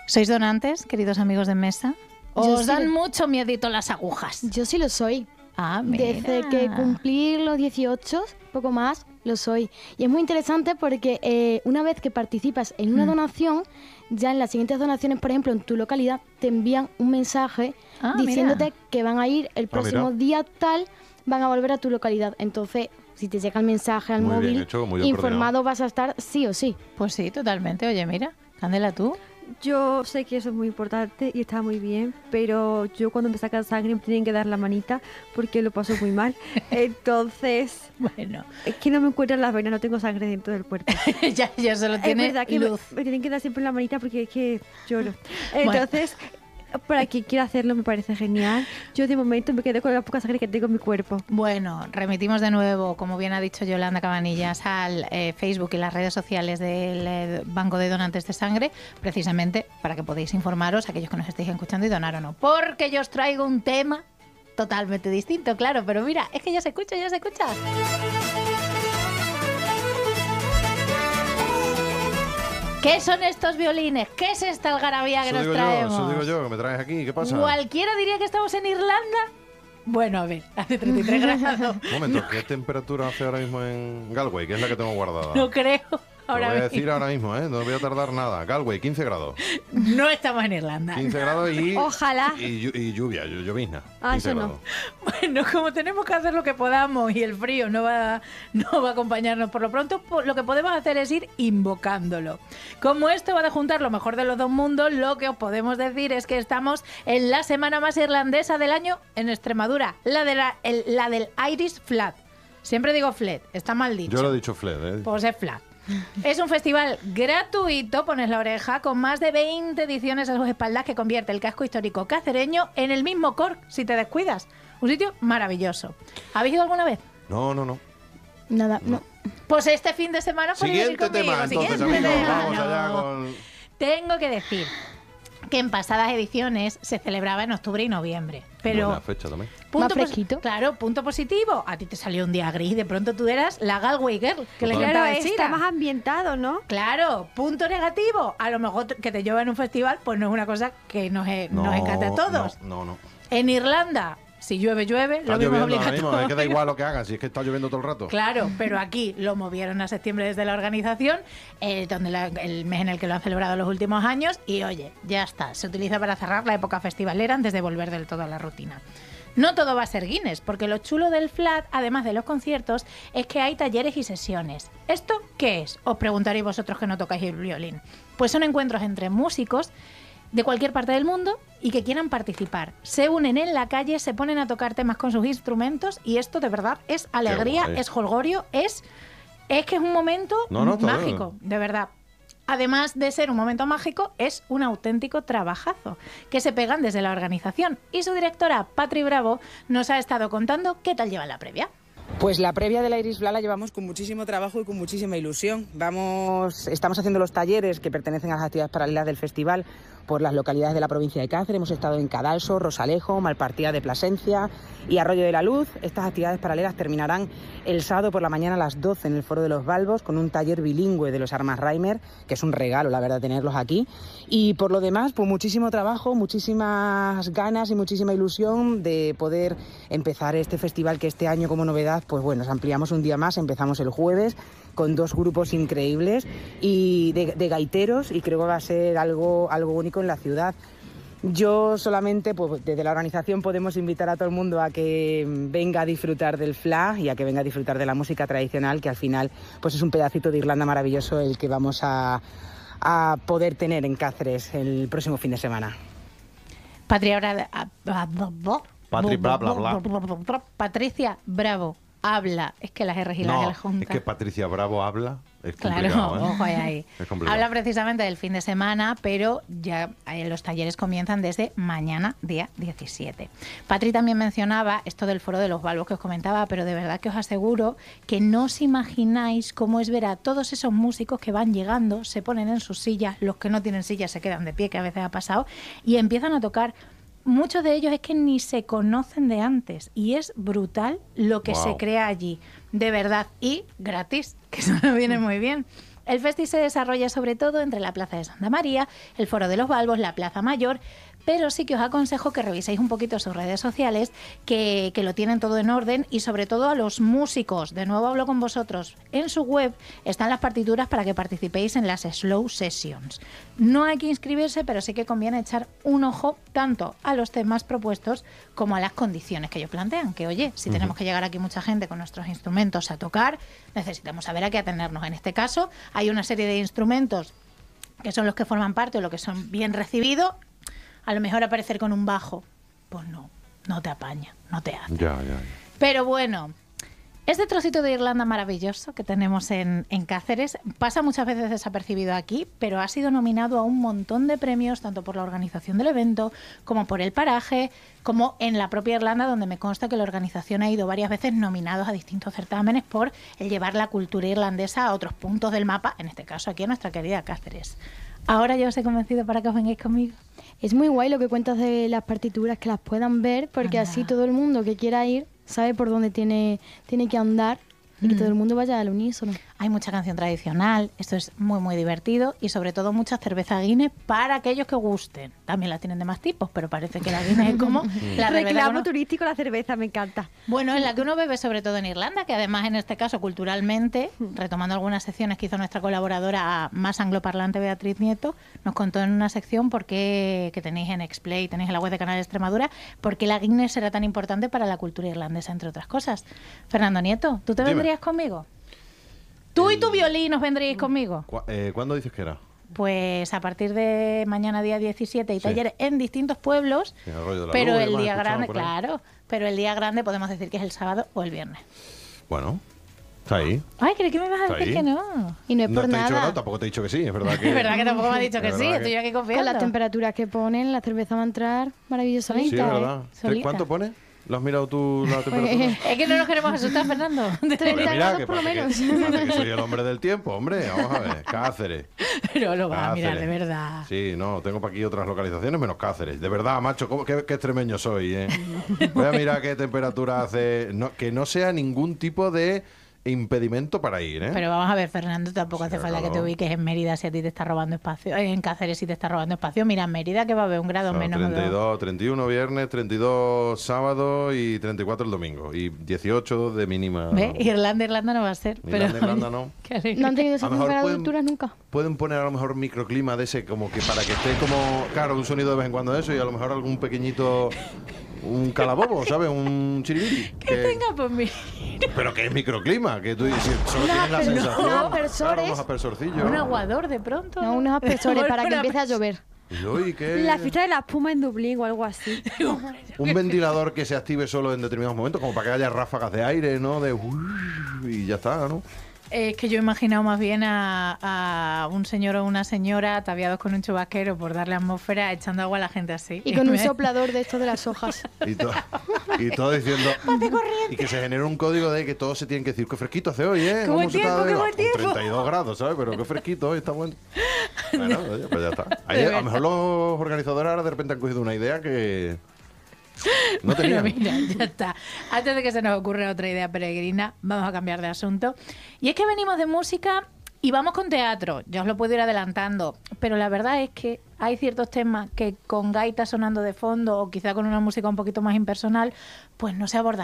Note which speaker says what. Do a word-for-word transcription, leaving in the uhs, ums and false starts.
Speaker 1: ¿Sois donantes, queridos amigos de mesa?
Speaker 2: Yo
Speaker 1: ¿Os
Speaker 2: sí
Speaker 1: dan
Speaker 2: lo-
Speaker 1: mucho miedito las agujas?
Speaker 2: Yo sí lo soy.
Speaker 1: Ah, mira.
Speaker 2: Desde que cumplí los dieciocho, poco más, lo soy. Y es muy interesante porque eh, una vez que participas en una
Speaker 1: Mm.
Speaker 2: donación, ya en las siguientes donaciones, por ejemplo, en tu localidad, te envían un mensaje
Speaker 1: Ah,
Speaker 2: diciéndote
Speaker 1: mira.
Speaker 2: que van a ir el próximo
Speaker 3: mira.
Speaker 2: día tal, van a volver a tu localidad. Entonces, si te llega el mensaje al
Speaker 3: Muy bien
Speaker 2: móvil,
Speaker 3: hecho, muy bien
Speaker 2: informado vas a estar sí o sí.
Speaker 1: Pues sí, totalmente. Oye, mira, Candela, ¿tú?
Speaker 4: Yo sé que eso es muy importante y está muy bien, pero yo cuando me sacan sangre me tienen que dar la manita porque lo paso muy mal. Entonces,
Speaker 1: Bueno,
Speaker 4: es que no me encuentran las venas, no tengo sangre dentro del cuerpo.
Speaker 1: ya, ya solo
Speaker 4: Es
Speaker 1: tiene
Speaker 4: verdad que me,
Speaker 1: luz.
Speaker 4: me tienen que dar siempre la manita porque es que lloro. Entonces, para quien quiera hacerlo me parece genial. Yo de momento me quedo con la poca sangre que tengo en mi cuerpo.
Speaker 1: Bueno, remitimos de nuevo, como bien ha dicho Yolanda Cabanillas, al eh, Facebook y las redes sociales del eh, Banco de Donantes de Sangre, precisamente para que podáis informaros, aquellos que nos estéis escuchando, y donar o no. Porque yo os traigo un tema totalmente distinto, claro, pero mira, es que ya se escucha, ya se escucha. ¿Qué son estos violines? ¿Qué es esta algarabía que
Speaker 3: Eso
Speaker 1: nos
Speaker 3: digo yo,
Speaker 1: traemos?
Speaker 3: eso digo yo, que me traes aquí. ¿Qué pasa?
Speaker 1: ¿Cualquiera diría que estamos en Irlanda? Bueno, a ver, hace treinta y tres grados.
Speaker 3: Un momento, ¿qué temperatura hace ahora mismo en Galway? Que es la que tengo guardada.
Speaker 1: No creo.
Speaker 3: Lo
Speaker 1: Ahora
Speaker 3: voy a
Speaker 1: mismo.
Speaker 3: decir ahora mismo, ¿eh? No voy a tardar nada. Galway, quince grados.
Speaker 1: No estamos en Irlanda.
Speaker 3: quince grados y...
Speaker 4: Ojalá.
Speaker 3: Y, llu- y lluvia, llu- llovizna.
Speaker 4: Ah,
Speaker 3: quince
Speaker 4: eso no.
Speaker 3: grados.
Speaker 1: Bueno, como tenemos que hacer lo que podamos y el frío no va, no va a acompañarnos por lo pronto, po- lo que podemos hacer es ir invocándolo. Como esto va a juntar lo mejor de los dos mundos, lo que os podemos decir es que estamos en la semana más irlandesa del año en Extremadura, la, de la, el- la del Irish Flat. Siempre digo flat, está mal dicho.
Speaker 3: Yo lo he dicho Fled, ¿eh?
Speaker 1: Pues es flat. Es un festival gratuito, pones la oreja, con más de veinte ediciones a sus espaldas que convierte el casco histórico cacereño en el mismo Cork, si te descuidas. Un sitio maravilloso. ¿Habéis ido alguna vez?
Speaker 3: No, no, no.
Speaker 2: Nada, no.
Speaker 1: Pues este fin de semana podéis ir
Speaker 3: Siguiente
Speaker 1: conmigo.
Speaker 3: tema, entonces,
Speaker 1: Siguiente
Speaker 3: amigos.
Speaker 1: tema.
Speaker 3: Vamos allá
Speaker 1: No.
Speaker 3: con...
Speaker 1: Tengo que decir que en pasadas ediciones se celebraba en octubre y noviembre. Pero
Speaker 3: Buena fecha también.
Speaker 1: punto
Speaker 2: Más
Speaker 1: pos-
Speaker 2: fresquito.
Speaker 1: Claro, punto positivo. A ti te salió un día gris, de pronto tú eras la Galway Girl, que le
Speaker 3: Total.
Speaker 1: encantaba
Speaker 4: Claro,
Speaker 1: decir.
Speaker 4: está más ambientado, ¿no?
Speaker 1: Claro, punto negativo. A lo mejor que te lleven a un festival, pues no es una cosa que nos, e- nos encante a todos.
Speaker 3: No, no, no.
Speaker 1: En Irlanda, si llueve, llueve,
Speaker 3: Está
Speaker 1: lo mismo es
Speaker 3: lloviendo ahora mismo,
Speaker 1: obligatorio.
Speaker 3: es que da igual lo que hagan, si es que está lloviendo todo el rato.
Speaker 1: Claro, pero aquí lo movieron a septiembre desde la organización, eh, donde la- el mes en el que lo han celebrado los últimos años, y oye, ya está, se utiliza para cerrar la época festivalera antes de volver del todo a la rutina. No todo va a ser Guinness, porque lo chulo del Flat, además de los conciertos, es que hay talleres y sesiones. ¿Esto qué es? Os preguntaréis vosotros que no tocáis el violín. Pues son encuentros entre músicos de cualquier parte del mundo y que quieran participar. Se unen en la calle, se ponen a tocar temas con sus instrumentos y esto de verdad es alegría,
Speaker 3: guay.
Speaker 1: es jolgorio, es, es que es un momento
Speaker 3: No, no, todo.
Speaker 1: mágico, de verdad. Además de ser un momento mágico, es un auténtico trabajazo que se pegan desde la organización. Y su directora, Patri Bravo, nos ha estado contando qué tal lleva la previa.
Speaker 5: Pues la previa de la Irish Flat la llevamos con muchísimo trabajo y con muchísima ilusión. Vamos, estamos haciendo los talleres que pertenecen a las actividades paralelas del festival por las localidades de la provincia de Cáceres. Hemos estado en Cadalso, Rosalejo, Malpartida de Plasencia y Arroyo de la Luz. Estas actividades paralelas terminarán el sábado por la mañana a las doce en el Foro de los Balbos con un taller bilingüe de los Armas Reimer, que es un regalo, la verdad, tenerlos aquí. Y por lo demás, pues muchísimo trabajo, muchísimas ganas y muchísima ilusión de poder empezar este festival que este año, como novedad, pues bueno, nos ampliamos un día más, empezamos el jueves con dos grupos increíbles y de, de gaiteros, y creo que va a ser algo, algo único en la ciudad. Yo solamente, pues desde la organización podemos invitar a todo el mundo a que venga a disfrutar del Flat y a que venga a disfrutar de la música tradicional, que al final pues es un pedacito de Irlanda maravilloso el que vamos a, a poder tener en Cáceres el próximo fin de semana.
Speaker 1: Patria, ahora...
Speaker 3: Patri, bla, bla, bla.
Speaker 1: Patricia Bravo habla. Es que las R y las
Speaker 3: No,
Speaker 1: L
Speaker 3: es
Speaker 1: juntas.
Speaker 3: que Patricia Bravo habla. Es
Speaker 1: Claro,
Speaker 3: complicado, ¿eh?
Speaker 1: ojo ahí.
Speaker 3: Es complicado.
Speaker 1: Habla precisamente del fin de semana, pero ya eh, los talleres comienzan desde mañana, día diecisiete. Patri también mencionaba esto del Foro de los Balbos que os comentaba, pero de verdad que os aseguro que no os imagináis cómo es ver a todos esos músicos que van llegando, se ponen en sus sillas, los que no tienen sillas se quedan de pie, que a veces ha pasado, y empiezan a tocar. Muchos de ellos es que ni se conocen de antes y es brutal lo que
Speaker 3: Wow.
Speaker 1: se crea allí, de verdad, y gratis, que eso no viene muy bien. El festi se desarrolla sobre todo entre la Plaza de Santa María, el Foro de los Balbos, la Plaza Mayor, pero sí que os aconsejo que reviséis un poquito sus redes sociales, que, que lo tienen todo en orden, y sobre todo a los músicos, de nuevo hablo con vosotros, en su web están las partituras para que participéis en las slow sessions. No hay que inscribirse, pero sí que conviene echar un ojo tanto a los temas propuestos como a las condiciones que ellos plantean, que oye, si uh-huh. tenemos que llegar aquí mucha gente con nuestros instrumentos a tocar, necesitamos saber a qué atenernos. En este caso hay una serie de instrumentos que son los que forman parte o los que son bien recibidos. A lo mejor aparecer con un bajo, pues no, no te apaña, no te hace.
Speaker 3: Ya, ya, ya.
Speaker 1: Pero bueno, este trocito de Irlanda maravilloso que tenemos en, en Cáceres pasa muchas veces desapercibido aquí, pero ha sido nominado a un montón de premios, tanto por la organización del evento, como por el paraje, como en la propia Irlanda, donde me consta que la organización ha ido varias veces nominados a distintos certámenes por el llevar la cultura irlandesa a otros puntos del mapa, en este caso aquí a nuestra querida Cáceres. Ahora ya os he convencido para que os vengáis conmigo.
Speaker 2: Es muy guay lo que cuentas de las partituras, que las puedan ver, porque
Speaker 1: Anda.
Speaker 2: así todo el mundo que quiera ir sabe por dónde tiene, tiene que andar y que
Speaker 1: Mm.
Speaker 2: todo el mundo vaya al unísono.
Speaker 1: Hay mucha canción tradicional, esto es muy muy divertido, y sobre todo mucha cerveza Guinness para aquellos que gusten. También la tienen de más tipos, pero parece que la Guinness es como la cerveza que
Speaker 4: Reclamo
Speaker 1: uno-
Speaker 4: turístico la cerveza, me encanta.
Speaker 1: Bueno, es la que uno bebe sobre todo en Irlanda, que además en este caso culturalmente, retomando algunas secciones que hizo nuestra colaboradora más angloparlante Beatriz Nieto, nos contó en una sección por qué, que tenéis en Explay, tenéis en la web de Canal Extremadura, por qué la Guinness era tan importante para la cultura irlandesa, entre otras cosas. Fernando Nieto, ¿tú te
Speaker 3: Dime.
Speaker 1: vendrías conmigo? ¿Tú y tu violín os vendríais conmigo?
Speaker 3: ¿Cu- eh, ¿Cuándo dices que era?
Speaker 1: Pues a partir de mañana día diecisiete hay
Speaker 3: Sí.
Speaker 1: talleres en distintos pueblos,
Speaker 3: Sí, el rollo de la
Speaker 1: pero
Speaker 3: luz y
Speaker 1: el
Speaker 3: demás,
Speaker 1: día
Speaker 3: escuchaba
Speaker 1: grande,
Speaker 3: por ahí.
Speaker 1: claro, pero el día grande podemos decir que es el sábado o el viernes.
Speaker 3: Bueno, está ahí.
Speaker 1: Ay, creí que me ibas a
Speaker 3: Está
Speaker 1: decir
Speaker 3: ahí.
Speaker 1: que no.
Speaker 2: Y no es
Speaker 3: No
Speaker 2: por
Speaker 3: te he dicho que
Speaker 2: nada.
Speaker 3: no, tampoco te he dicho que sí, es verdad que...
Speaker 1: Es verdad que tampoco me ha dicho
Speaker 3: Es
Speaker 1: que sí,
Speaker 3: verdad
Speaker 1: estoy
Speaker 3: que-
Speaker 1: aquí
Speaker 2: Con
Speaker 1: confiando.
Speaker 2: las temperaturas que ponen, la cerveza va a entrar maravillosamente.
Speaker 3: Sí, es
Speaker 1: Solita,
Speaker 3: verdad.
Speaker 1: ¿eh? Solita.
Speaker 3: ¿Cuánto pone? ¿Lo has mirado tú la temperatura?
Speaker 1: Es que no nos queremos asustar, Fernando.
Speaker 2: treinta
Speaker 3: Hombre, mira,
Speaker 2: grados
Speaker 3: que
Speaker 2: por lo
Speaker 3: parece
Speaker 2: menos.
Speaker 3: que, que parece que soy el hombre del tiempo, hombre. Vamos a ver, Cáceres.
Speaker 1: Pero lo vas a mirar,
Speaker 3: Cáceres.
Speaker 1: de verdad.
Speaker 3: Sí, no, tengo para aquí otras localizaciones menos Cáceres. De verdad, macho, ¿cómo- qué, qué extremeño soy, ¿eh? Voy a mirar qué temperatura hace... No, que no sea ningún tipo de impedimento para ir, ¿eh?
Speaker 1: Pero vamos a ver, Fernando, tampoco
Speaker 3: Sí,
Speaker 1: hace falta
Speaker 3: claro.
Speaker 1: que te ubiques en Mérida si a ti te está robando espacio. eh, En Cáceres si te está robando espacio. Mira, en Mérida que va a haber un grado
Speaker 3: Son
Speaker 1: menos. o
Speaker 3: treinta y
Speaker 1: dos.
Speaker 3: dos, treinta y uno viernes, treinta y dos sábado y treinta y cuatro el domingo. Y dieciocho de mínima.
Speaker 1: ¿Ves? Irlanda, Irlanda no va a ser.
Speaker 3: Irlanda,
Speaker 1: pero,
Speaker 3: Irlanda no.
Speaker 1: qué alegría.
Speaker 2: No han tenido
Speaker 3: A
Speaker 2: esas
Speaker 3: lo mejor
Speaker 2: temperaturas nunca.
Speaker 3: Pueden poner a lo mejor microclima de ese, como que para que esté como, claro, un sonido de vez en cuando de eso y a lo mejor algún pequeñito, un calabobo, ¿sabes? Un chiribiri.
Speaker 1: Que tenga pues mí.
Speaker 3: Pero que es microclima, que tú si solo
Speaker 2: Unos
Speaker 3: tienes la
Speaker 2: asper-
Speaker 3: sensación.
Speaker 2: unos aspersores.
Speaker 3: Claro, unos aspersorcillos.
Speaker 1: Un aguador de pronto.
Speaker 2: No, unos aspersores para que
Speaker 1: Una
Speaker 2: empiece a
Speaker 1: pers-
Speaker 2: llover.
Speaker 3: Y hoy, ¿qué?
Speaker 4: La fiesta de la espuma en Dublín o algo así.
Speaker 3: Un ventilador que se active solo en determinados momentos, como para que haya ráfagas de aire, ¿no? De y ya está, ¿no?
Speaker 1: Es que yo he imaginado más bien a, a un señor o una señora ataviados con un chubasquero por darle atmósfera, echando agua a la gente así.
Speaker 2: Y con un
Speaker 1: me-
Speaker 2: soplador de estos de las hojas.
Speaker 3: Y, to- y todo diciendo. Y que se genere un código de que todos se tienen que decir qué fresquito hace hoy, ¿eh?
Speaker 1: Qué buen
Speaker 3: ¿Cómo se está
Speaker 1: tiempo, qué
Speaker 3: de-
Speaker 1: buen
Speaker 3: con
Speaker 1: tiempo.
Speaker 3: treinta y dos grados, ¿sabes? Pero qué fresquito hoy, está bueno. Bueno, oye, pues ya está. Ahí,
Speaker 1: De
Speaker 3: a lo
Speaker 1: verdad.
Speaker 3: mejor los organizadores ahora de repente han cogido una idea que no
Speaker 1: Bueno,
Speaker 3: tenían.
Speaker 1: mira, ya está. Antes de que se nos ocurra otra idea peregrina, vamos a cambiar de asunto. Y es que venimos de música y vamos con teatro. Ya os lo puedo ir adelantando. Pero la verdad es que hay ciertos temas que con gaita sonando de fondo o quizá con una música un poquito más impersonal, pues no se abordan.